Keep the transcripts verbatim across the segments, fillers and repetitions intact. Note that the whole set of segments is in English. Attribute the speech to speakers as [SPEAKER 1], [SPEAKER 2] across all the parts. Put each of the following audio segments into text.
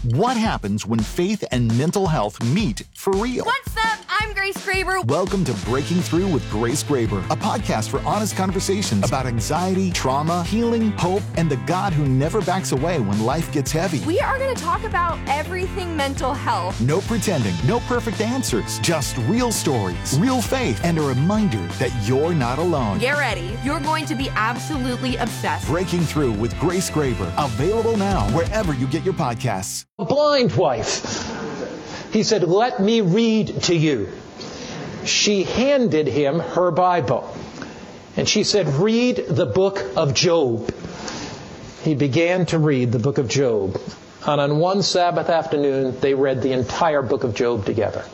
[SPEAKER 1] What happens when faith and mental health meet for real?
[SPEAKER 2] What's up? I'm Grace Graber.
[SPEAKER 1] Welcome to Breaking Through with Grace Graber, a podcast for honest conversations about anxiety, trauma, healing, hope, and the God who never backs away when life gets heavy.
[SPEAKER 2] We are going to talk about everything mental health.
[SPEAKER 1] No pretending, no perfect answers, just real stories, real faith, and a reminder that you're not alone.
[SPEAKER 2] Get ready. You're going to be absolutely obsessed.
[SPEAKER 1] Breaking Through with Grace Graber, available now wherever you get your podcasts.
[SPEAKER 3] A blind wife. He said, "Let me read to you." She handed him her Bible. And she said, "Read the book of Job." He began to read the book of Job. And on one Sabbath afternoon, they read the entire book of Job together.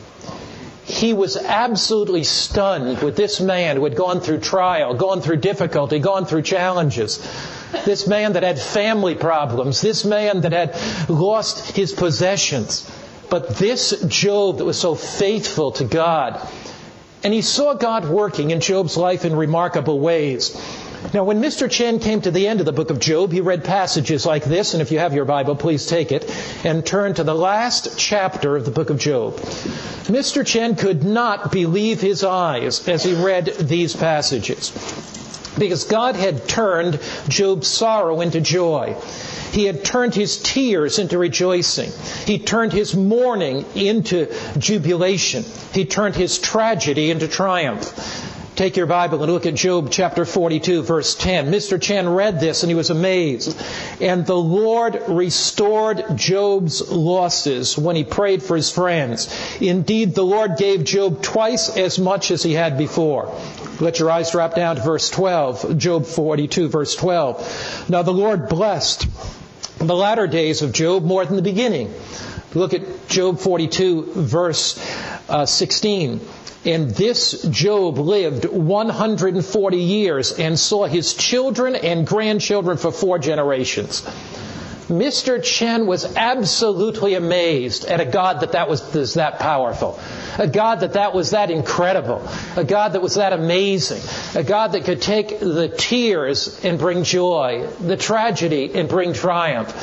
[SPEAKER 3] He was absolutely stunned with this man who had gone through trial, gone through difficulty, gone through challenges. This man that had family problems. This man that had lost his possessions. But this Job that was so faithful to God. And he saw God working in Job's life in remarkable ways. Now, when Mister Chen came to the end of the book of Job, he read passages like this. And if you have your Bible, please take it and turn to the last chapter of the book of Job. Mister Chen could not believe his eyes as he read these passages. Because God had turned Job's sorrow into joy. He had turned his tears into rejoicing. He turned his mourning into jubilation. He turned his tragedy into triumph. Take your Bible and look at Job chapter forty-two, verse ten. Mister Chen read this and he was amazed. "And the Lord restored Job's losses when he prayed for his friends. Indeed, the Lord gave Job twice as much as he had before." Let your eyes drop down to verse twelve. Job forty-two, verse twelve. "Now the Lord blessed the latter days of Job more than the beginning." Look at Job forty-two, verse uh, sixteen. "And this Job lived one hundred forty years and saw his children and grandchildren for four generations." Mister Chen was absolutely amazed at a God that that was, was that powerful. A God that that was that incredible. A God that was that amazing. A God that could take the tears and bring joy, the tragedy and bring triumph.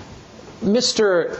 [SPEAKER 3] Mister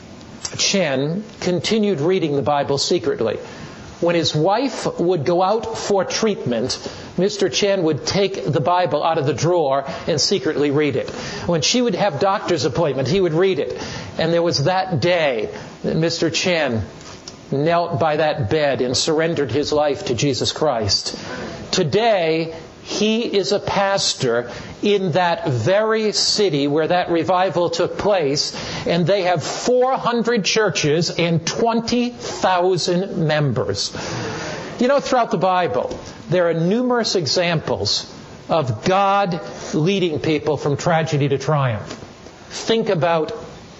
[SPEAKER 3] Chen continued reading the Bible secretly. When his wife would go out for treatment, Mister Chen would take the Bible out of the drawer and secretly read it. When she would have doctor's appointment, he would read it. And there was that day that Mister Chen knelt by that bed and surrendered his life to Jesus Christ. Today, he is a pastor in that very city where that revival took place, and they have four hundred churches and twenty thousand members. You know, throughout the Bible, there are numerous examples of God leading people from tragedy to triumph. Think about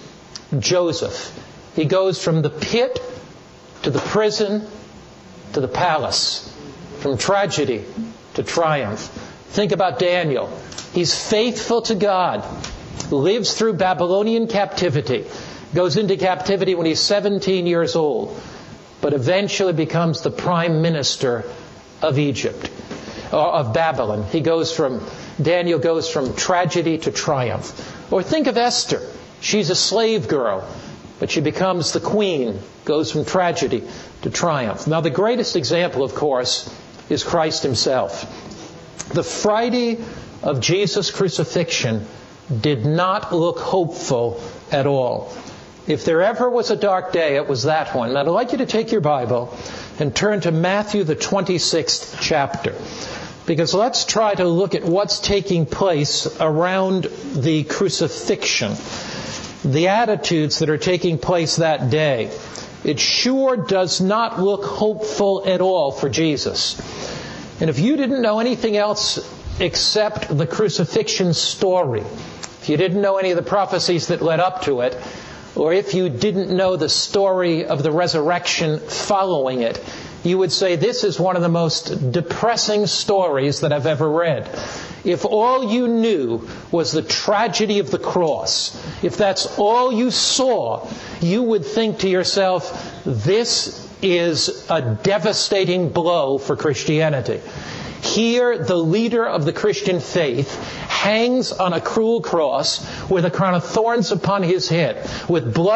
[SPEAKER 3] Joseph. He goes from the pit to the prison to the palace, from tragedy to triumph. Think about Daniel. He's faithful to God, lives through Babylonian captivity, goes into captivity when he's seventeen years old, but eventually becomes the prime minister of Egypt, or of Babylon. He goes from, Daniel goes from tragedy to triumph. Or think of Esther. She's a slave girl, but she becomes the queen, goes from tragedy to triumph. Now, the greatest example, of course, is Christ himself. The Friday of Jesus' crucifixion did not look hopeful at all. If there ever was a dark day, it was that one. Now, I'd like you to take your Bible and turn to Matthew, the twenty-sixth chapter. Because let's try to look at what's taking place around the crucifixion. The attitudes that are taking place that day. It sure does not look hopeful at all for Jesus. And if you didn't know anything else except the crucifixion story, if you didn't know any of the prophecies that led up to it, or if you didn't know the story of the resurrection following it, you would say this is one of the most depressing stories that I've ever read. If all you knew was the tragedy of the cross, if that's all you saw, you would think to yourself, this is a devastating blow for Christianity. Here, the leader of the Christian faith hangs on a cruel cross with a crown of thorns upon his head, with blood